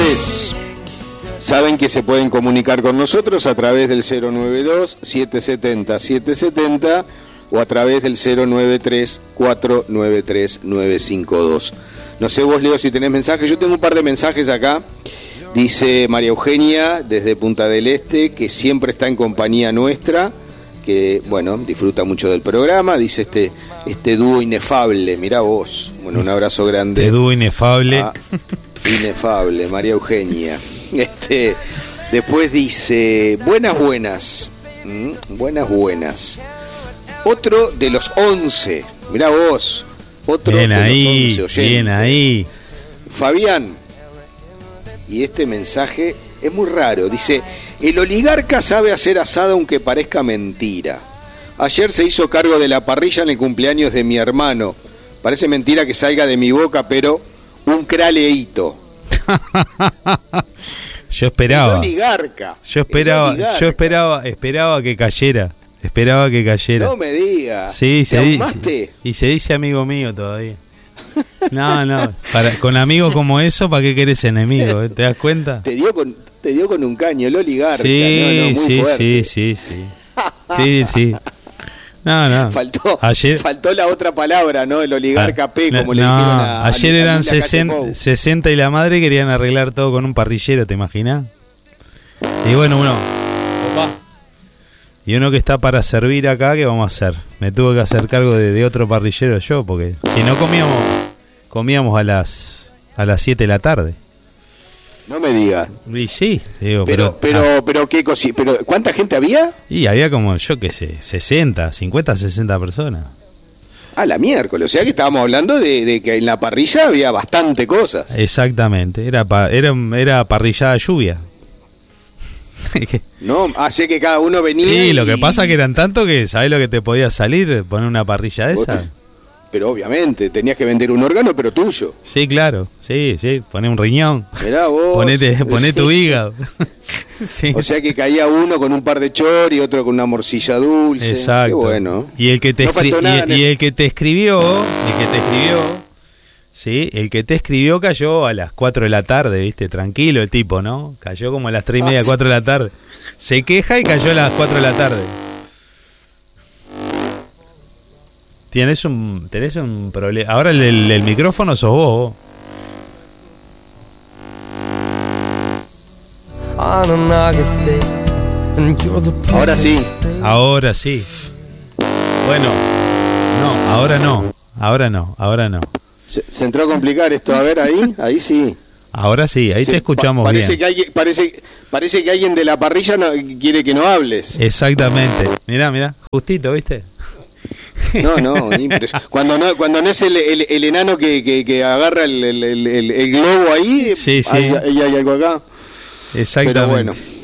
oyentes saben que se pueden comunicar con nosotros a través del 092-770-770 o a través del 093-493-952. No sé vos, Leo, si tenés mensajes. Yo tengo un par de mensajes acá. Dice María Eugenia desde Punta del Este que siempre está en compañía nuestra, que bueno, disfruta mucho del programa. Dice este dúo inefable, mirá vos. Bueno, un abrazo grande. Este dúo inefable. Inefable, María Eugenia. Después dice, buenas. Otro de los 11, mirá vos. Otro bien de ahí, los 11 oyentes. Bien ahí. Fabián. Y este mensaje es muy raro. Dice, el oligarca sabe hacer asado aunque parezca mentira. Ayer se hizo cargo de la parrilla en el cumpleaños de mi hermano. Parece mentira que salga de mi boca, pero un craleíto. Yo esperaba. El oligarca. Yo esperaba que cayera. Esperaba que cayera. No me digas. Sí, ¿Te ahumaste? Y se dice amigo mío todavía. No. Con amigos como eso, ¿para qué querés enemigo? ¿Te das cuenta? Te dio con un caño, el oligarca. Sí, muy fuerte. Sí. Sí. No. Faltó la otra palabra, ¿no? El oligarca P, como le dijeron a ayer eran Linda 60 y la madre querían arreglar todo con un parrillero, ¿te imaginas? Y bueno, y uno que está para servir acá, ¿qué vamos a hacer? Me tuve que hacer cargo de otro parrillero yo, porque si no comíamos a las 7 de la tarde. No me digas. Y sí, digo, pero qué cosa, pero ¿cuánta gente había? Y había como, yo qué sé, 50 60 personas. La miércoles, o sea que estábamos hablando de que en la parrilla había bastante cosas. Exactamente, era parrillada lluvia. No, así que cada uno venía. Sí, lo que pasa que eran tanto que ¿sabés lo que te podía salir? Poner una parrilla de esa. Pero obviamente, tenías que vender un órgano, pero tuyo. Sí, claro, sí, poné un riñón. Mirá vos. Poné tu hígado. Sí. O sea que caía uno con un par de chor y otro con una morcilla dulce. Exacto. Qué bueno. Y el que te escribió, sí, el que te escribió cayó a las 4 de la tarde, ¿viste? Tranquilo el tipo, ¿no? Cayó como a las 3:30, 4 de la tarde. Se queja y cayó a las 4 de la tarde. Tenés un problema. Ahora el micrófono sos vos. Ahora sí. Bueno, ahora no. Se entró a complicar esto, a ver, ahí sí. Ahora sí, ahí te escuchamos parece bien. Que parece que alguien de la parrilla quiere que no hables. Exactamente. Mirá, justito, ¿viste? No, cuando no es el enano que agarra el globo ahí, sí. hay algo acá. Exactamente. Pero bueno.